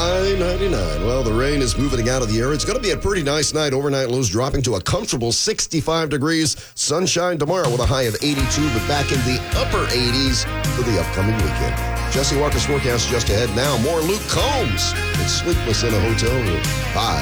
$9.99. Well, the rain is moving out of the air. It's going to be a pretty nice night. Overnight lows dropping to a comfortable 65 degrees. Sunshine tomorrow with a high of 82, but back in the upper 80s for the upcoming weekend. Jesse Walker's forecast just ahead now. More Luke Combs. It's Sleepless in a Hotel Room. Bye.